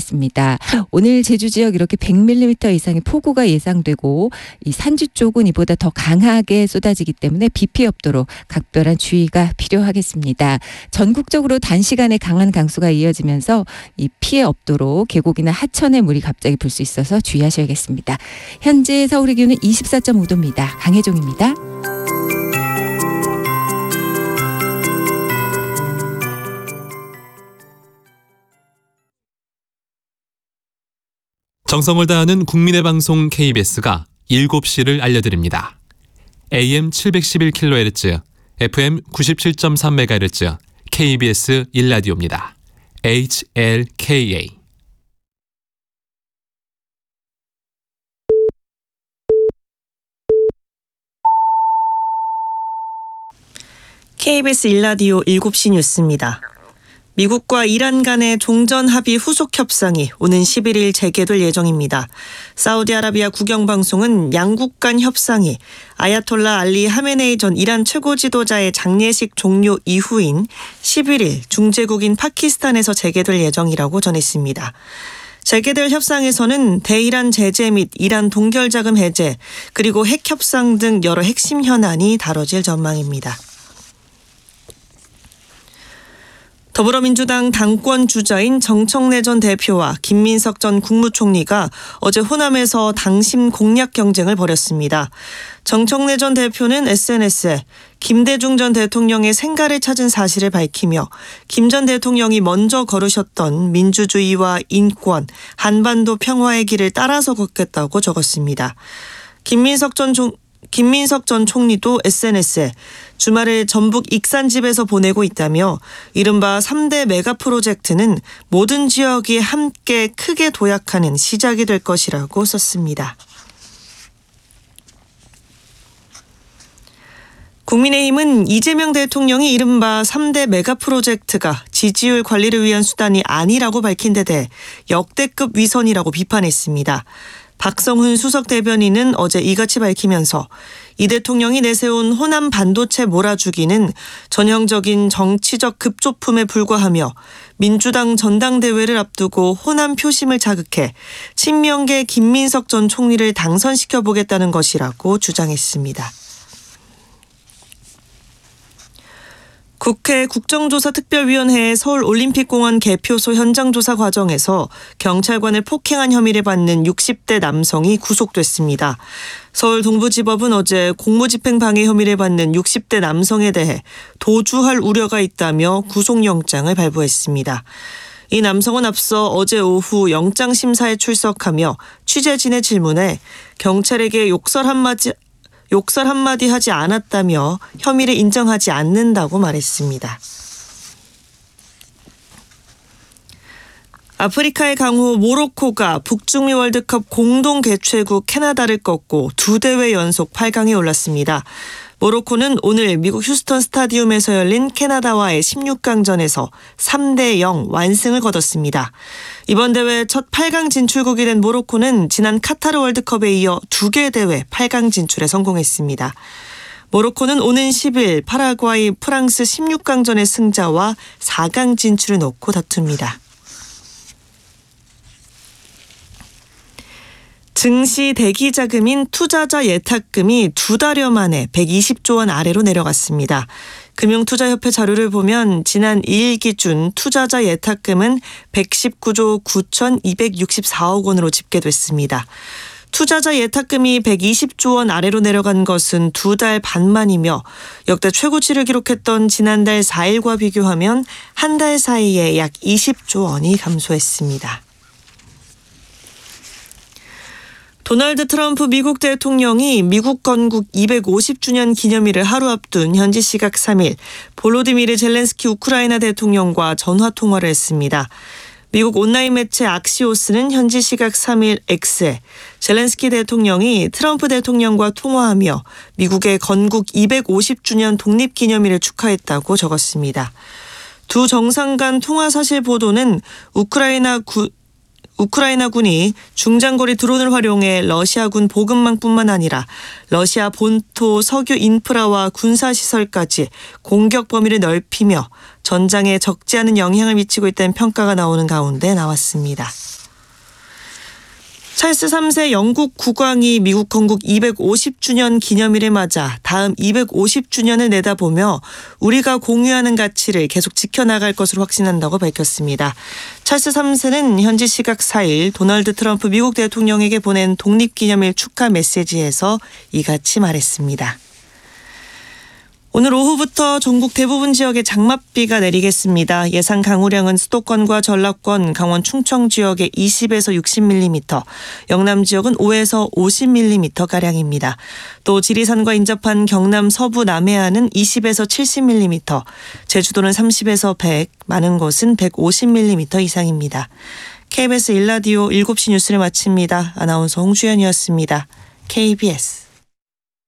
있습니다. 오늘 제주 지역 이렇게 100mm 이상의 폭우가 예상되고 이 산지 쪽은 이보다 더 강하게 쏟아지기 때문에 비 피해 없도록 각별한 주의가 필요하겠습니다. 전국적으로 단시간에 강한 강수가 이어지면서 이 피해 없도록 계곡이나 하천에 물이 갑자기 불 수 있어서 주의하셔야겠습니다. 현재 서울의 기온은 24.5도입니다. 강혜종입니다. 정성을 다하는 국민의 방송 KBS가 7시를 알려드립니다. AM 711kHz, FM 97.3MHz, KBS 1라디오입니다. HLKA. KBS 1라디오 7시 뉴스입니다. 미국과 이란 간의 종전 합의 후속 협상이 오는 11일 재개될 예정입니다. 사우디아라비아 국영방송은 양국 간 협상이 아야톨라 알리 하메네이 전 이란 최고 지도자의 장례식 종료 이후인 11일 중재국인 파키스탄에서 재개될 예정이라고 전했습니다. 재개될 협상에서는 대이란 제재 및 이란 동결자금 해제, 그리고 핵 협상 등 여러 핵심 현안이 다뤄질 전망입니다. 더불어민주당 당권 주자인 정청래 전 대표와 김민석 전 국무총리가 어제 호남에서 당심 공약 경쟁을 벌였습니다. 정청래 전 대표는 SNS에 김대중 전 대통령의 생가를 찾은 사실을 밝히며 김 전 대통령이 먼저 걸으셨던 민주주의와 인권, 한반도 평화의 길을 따라서 걷겠다고 적었습니다. 김민석 전 총리도 SNS에 주말을 전북 익산집에서 보내고 있다며 이른바 3대 메가 프로젝트는 모든 지역이 함께 크게 도약하는 시작이 될 것이라고 썼습니다. 국민의힘은 이재명 대통령이 이른바 3대 메가 프로젝트가 지지율 관리를 위한 수단이 아니라고 밝힌 데 대해 역대급 위선이라고 비판했습니다. 박성훈 수석 대변인은 어제 이같이 밝히면서 이 대통령이 내세운 호남 반도체 몰아주기는 전형적인 정치적 급조품에 불과하며 민주당 전당대회를 앞두고 호남 표심을 자극해 친명계 김민석 전 총리를 당선시켜보겠다는 것이라고 주장했습니다. 국회 국정조사특별위원회의 서울올림픽공원 개표소 현장조사 과정에서 경찰관을 폭행한 혐의를 받는 60대 남성이 구속됐습니다. 서울 동부지법은 어제 공무집행 방해 혐의를 받는 60대 남성에 대해 도주할 우려가 있다며 구속영장을 발부했습니다. 이 남성은 앞서 어제 오후 영장심사에 출석하며 취재진의 질문에 경찰에게 욕설 한마디 하지 않았다며 혐의를 인정하지 않는다고 말했습니다. 아프리카의 강호 모로코가 북중미 월드컵 공동 개최국 캐나다를 꺾고 2대회 연속 8강에 올랐습니다. 모로코는 오늘 미국 휴스턴 스타디움에서 열린 캐나다와의 16강전에서 3대0 완승을 거뒀습니다. 이번 대회 첫 8강 진출국이 된 모로코는 지난 카타르 월드컵에 이어 2개 대회 8강 진출에 성공했습니다. 모로코는 오는 10일 파라과이 프랑스 16강전의 승자와 4강 진출을 놓고 다툽니다. 증시 대기 자금인 투자자 예탁금이 2달여 만에 120조 원 아래로 내려갔습니다. 금융투자협회 자료를 보면 지난 2일 기준 투자자 예탁금은 119조 9,264억 원으로 집계됐습니다. 투자자 예탁금이 120조 원 아래로 내려간 것은 2달 반 만이며 역대 최고치를 기록했던 지난달 4일과 비교하면 한 달 사이에 약 20조 원이 감소했습니다. 도널드 트럼프 미국 대통령이 미국 건국 250주년 기념일을 하루 앞둔 현지 시각 3일 볼로디미르 젤렌스키 우크라이나 대통령과 전화통화를 했습니다. 미국 온라인 매체 악시오스는 현지 시각 3일 X에 젤렌스키 대통령이 트럼프 대통령과 통화하며 미국의 건국 250주년 독립기념일을 축하했다고 적었습니다. 두 정상 간 통화 사실 보도는 우크라이나 우크라이나군이 중장거리 드론을 활용해 러시아군 보급망뿐만 아니라 러시아 본토 석유 인프라와 군사시설까지 공격 범위를 넓히며 전장에 적지 않은 영향을 미치고 있다는 평가가 나오는 가운데 나왔습니다. 찰스 3세 영국 국왕이 미국 건국 250주년 기념일을 맞아 다음 250주년을 내다보며 우리가 공유하는 가치를 계속 지켜나갈 것으로 확신한다고 밝혔습니다. 찰스 3세는 현지 시각 4일 도널드 트럼프 미국 대통령에게 보낸 독립기념일 축하 메시지에서 이같이 말했습니다. 오늘 오후부터 전국 대부분 지역에 장맛비가 내리겠습니다. 예상 강우량은 수도권과 전라권, 강원 충청 지역에 20에서 60mm, 영남 지역은 5에서 50mm가량입니다. 또 지리산과 인접한 경남 서부 남해안은 20에서 70mm, 제주도는 30에서 100, 많은 곳은 150mm 이상입니다. KBS 1라디오 7시 뉴스를 마칩니다. 아나운서 홍주연이었습니다. KBS